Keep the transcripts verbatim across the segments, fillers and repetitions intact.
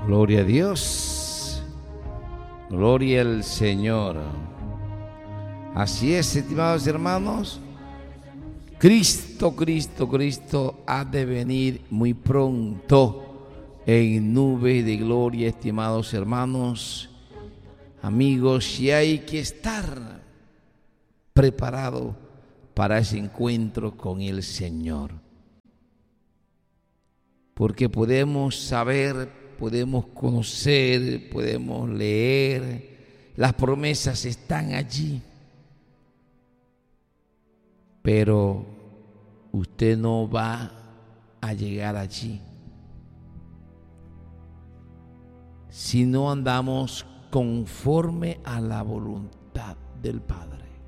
Gloria a Dios, gloria al Señor. Así es, estimados hermanos, Cristo, Cristo, Cristo ha de venir muy pronto en nube de gloria, estimados hermanos, amigos, y hay que estar preparado para ese encuentro con el Señor, porque podemos saber, podemos conocer, podemos leer, las promesas están allí, pero usted no va a llegar allí si no andamos conforme a la voluntad del Padre.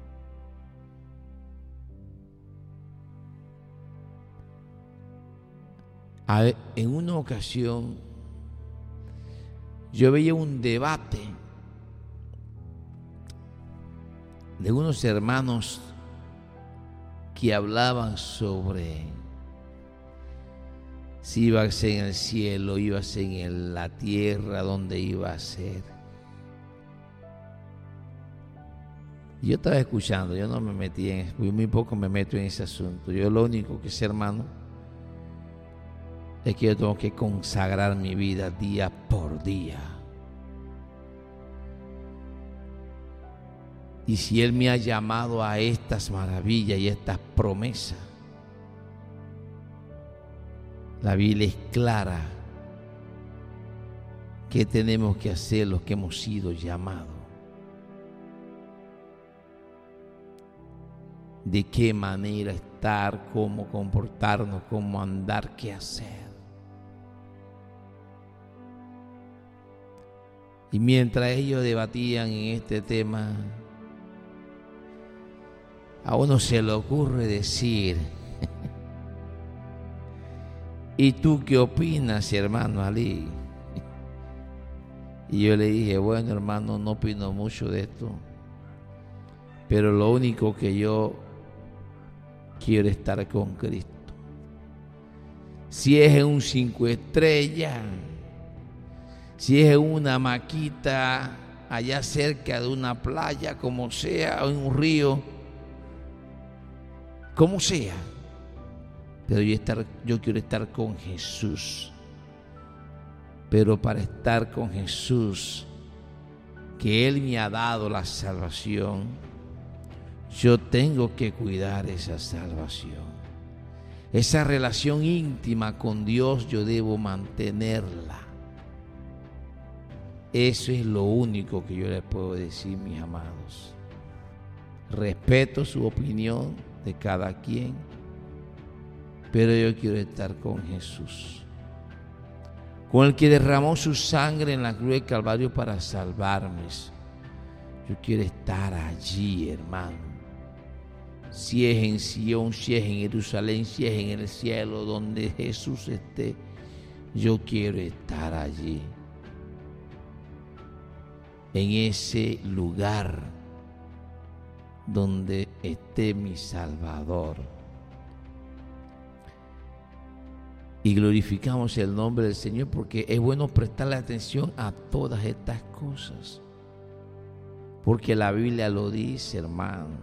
En una ocasión yo veía un debate de unos hermanos que hablaban sobre si iba a ser en el cielo, iba a ser en la tierra, dónde iba a ser. Yo estaba escuchando, yo no me metí en eso, muy poco me meto en ese asunto. Yo lo único que sé, hermano, es que yo tengo que consagrar mi vida día por día. Y si Él me ha llamado a estas maravillas y estas promesas, la Biblia es clara que tenemos que hacer los que hemos sido llamados. De qué manera estar, cómo comportarnos, cómo andar, qué hacer. Y mientras ellos debatían en este tema, a uno se le ocurre decir, ¿y tú qué opinas, hermano Ali? Y yo le dije, bueno, hermano, no opino mucho de esto, pero lo único que yo quiero es estar con Cristo. Si es en un cinco estrellas, si es en una hamaquita allá cerca de una playa, como sea, o en un río, como sea, pero yo, estar, yo quiero estar con Jesús. Pero para estar con Jesús, que Él me ha dado la salvación, yo tengo que cuidar esa salvación. Esa relación íntima con Dios yo debo mantenerla. Eso es lo único que yo les puedo decir, mis amados. Respeto su opinión de cada quien, pero yo quiero estar con Jesús, con el que derramó su sangre en la cruz del Calvario para salvarme. Yo quiero estar allí, hermano. Si es en Sion, si es en Jerusalén, si es en el cielo, donde Jesús esté, yo quiero estar allí, en ese lugar donde esté mi Salvador. Y glorificamos el nombre del Señor, porque es bueno prestarle atención a todas estas cosas, porque la Biblia lo dice, hermano.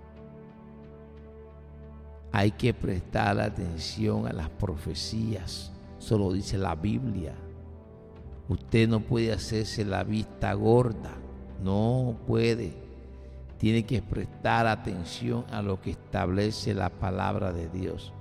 Hay que prestar atención a las profecías, eso lo dice la Biblia. Usted no puede hacerse la vista gorda, no puede. Tiene que prestar atención a lo que establece la palabra de Dios.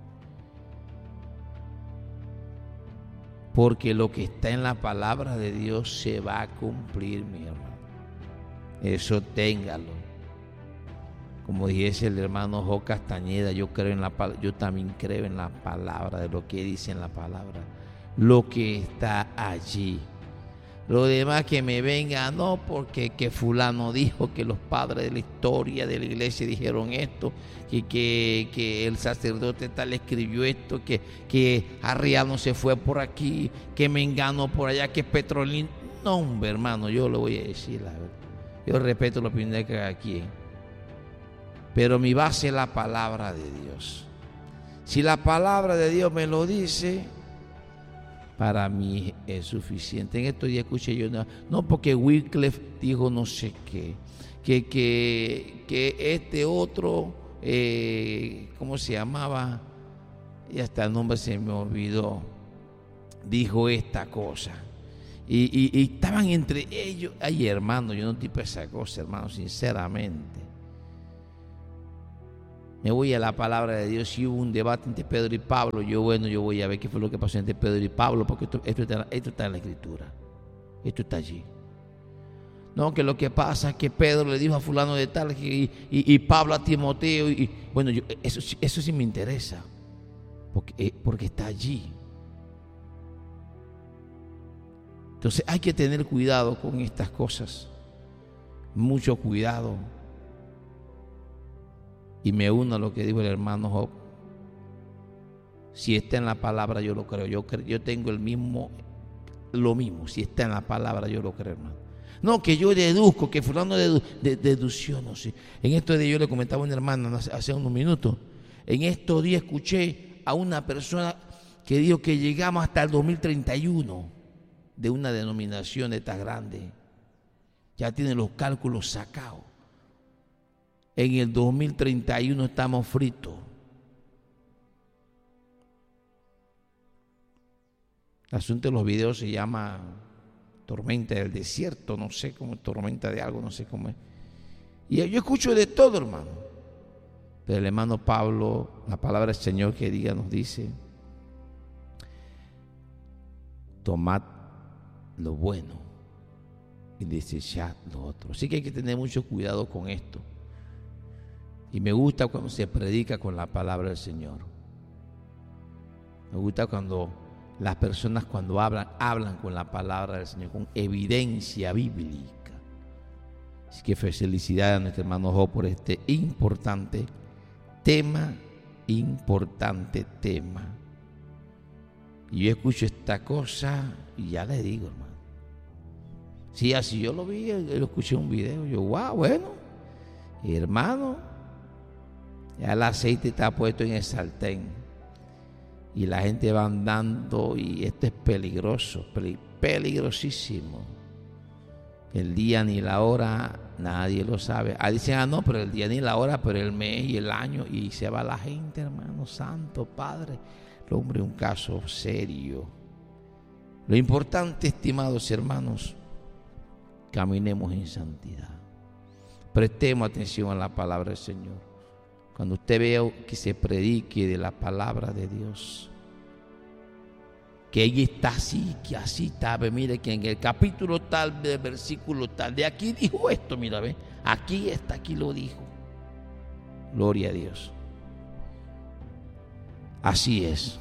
Porque lo que está en la palabra de Dios se va a cumplir, mi hermano. Eso téngalo. Como dijese el hermano Jo Castañeda, yo creo en la yo también creo en la palabra, de lo que dice en la palabra. Lo que está allí. Lo demás que me venga, no, porque que fulano dijo, que los padres de la historia de la iglesia dijeron esto, que, que, que el sacerdote tal escribió esto, que, que Arriano se fue por aquí, que Mengano por allá, que Petrolín. No, hombre, hermano, yo le voy a decir la verdad. Yo respeto la opinión de cada quien, pero mi base es la palabra de Dios. Si la palabra de Dios me lo dice, para mí es suficiente. En estos días escuché yo, no, no porque Wycliffe dijo no sé qué, que, que, que este otro, eh, ¿cómo se llamaba? Y hasta el nombre se me olvidó, dijo esta cosa. Y, y, y estaban entre ellos. Ay, hermano, yo no tipo esa cosa, hermano, sinceramente. Me voy a la palabra de Dios. Si hubo un debate entre Pedro y Pablo, yo bueno, yo voy a ver qué fue lo que pasó entre Pedro y Pablo, porque esto, esto, está, esto está en la Escritura. Esto está allí. No, que lo que pasa es que Pedro le dijo a fulano de tal y, y, y Pablo a Timoteo. Y, bueno, yo, eso, eso sí me interesa, porque, porque está allí. Entonces hay que tener cuidado con estas cosas, mucho cuidado. Y me uno a lo que dijo el hermano Job. Si está en la palabra, yo lo creo. Yo, creo, yo tengo el mismo, lo mismo. Si está en la palabra, yo lo creo, hermano. No, que yo deduzco, que fulano dedu, de, dedució, no sé. En estos días yo le comentaba a una hermana hace, hace unos minutos. En estos días escuché a una persona que dijo que llegamos hasta el dos mil treinta y uno. De una denominación de estas grandes, ya tienen los cálculos sacados. En el dos mil treinta y uno estamos fritos. El asunto de los videos se llama tormenta del desierto, no sé cómo, tormenta de algo, no sé cómo es. Y yo escucho de todo, hermano. Pero el hermano Pablo, la palabra del Señor que diga, nos dice: tomad lo bueno y desechar lo otro. Así que hay que tener mucho cuidado con esto. Y me gusta cuando se predica con la palabra del Señor. Me gusta cuando las personas cuando hablan, hablan con la palabra del Señor, con evidencia bíblica. Así que felicidades a nuestro hermano Job por este importante tema, importante tema. Y yo escucho esta cosa y ya le digo, hermano. Sí, así yo lo vi, yo lo escuché en un video. Yo, wow, bueno, hermano, ya el aceite está puesto en el sartén y la gente va andando y esto es peligroso, peligrosísimo. El día ni la hora nadie lo sabe. Ah, dicen, ah, no, pero el día ni la hora, pero el mes y el año, y se va la gente, hermano santo, Padre. El hombre, un caso serio. Lo importante, estimados hermanos, caminemos en santidad. Prestemos atención a la palabra del Señor. Cuando usted vea que se predique de la palabra de Dios, que ella está así, que así está, ve, mire que en el capítulo tal, del versículo tal, de aquí dijo esto, mira, ve, aquí está, aquí lo dijo. Gloria a Dios. Así es.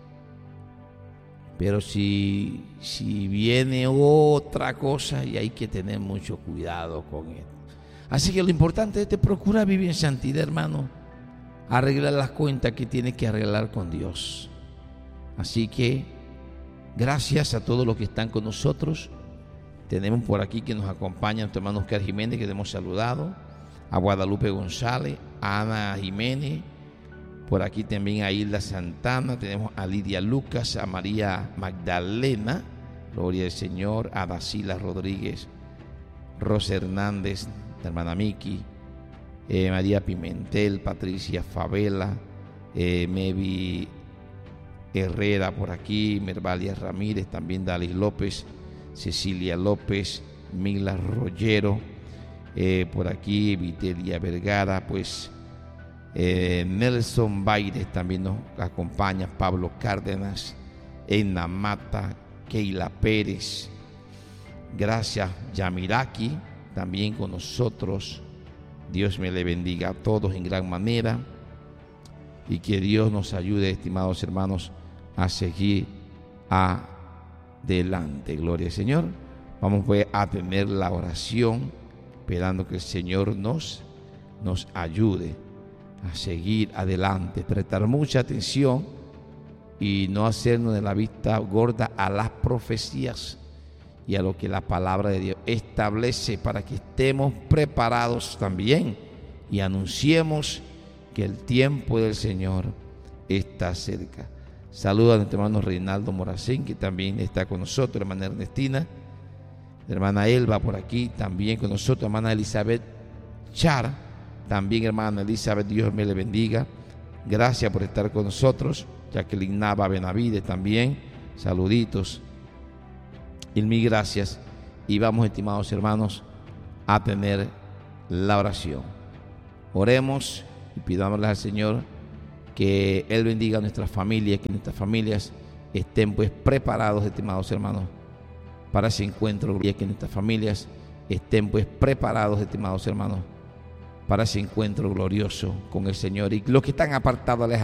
Pero si, si viene otra cosa, y hay que tener mucho cuidado con esto. Así que lo importante es procurar vivir en santidad, hermano. Arreglar las cuentas que tiene que arreglar con Dios. Así que gracias a todos los que están con nosotros. Tenemos por aquí que nos acompaña nuestro hermano Oscar Jiménez, que le hemos saludado, a Guadalupe González, a Ana Jiménez. Por aquí también a Hilda Santana, tenemos a Lidia Lucas, a María Magdalena, gloria al Señor, a Dacila Rodríguez, Rosa Hernández, la hermana Miki, eh, María Pimentel, Patricia Favela, eh, Mevi Herrera por aquí, Mervalia Ramírez, también Dalis López, Cecilia López, Mila Rollero, eh, por aquí Vitelia Vergara, pues Eh, Nelson Baires también nos acompaña, Pablo Cárdenas, Enna Mata, Keila Pérez, gracias Yamiraki también con nosotros. Dios me le bendiga a todos en gran manera y que Dios nos ayude, estimados hermanos, a seguir adelante. Gloria al Señor. Vamos pues a tener la oración, esperando que el Señor nos, nos ayude a seguir adelante, prestar mucha atención y no hacernos de la vista gorda a las profecías y a lo que la palabra de Dios establece, para que estemos preparados también y anunciemos que el tiempo del Señor está cerca. Saludos a nuestro hermano Reinaldo Moracín, que también está con nosotros, la hermana Ernestina, la hermana Elba por aquí, también con nosotros, hermana Elizabeth Char, también hermana Elizabeth, Dios me le bendiga. Gracias por estar con nosotros. Jacqueline Nava Benavide también, saluditos y mil gracias. Y vamos, estimados hermanos, a tener la oración. Oremos y pidámosle al Señor que Él bendiga a nuestras familias, que nuestras familias estén pues preparados, estimados hermanos, para ese encuentro, y que nuestras familias estén pues preparados, estimados hermanos, para ese encuentro glorioso con el Señor. Y los que están apartados, alejados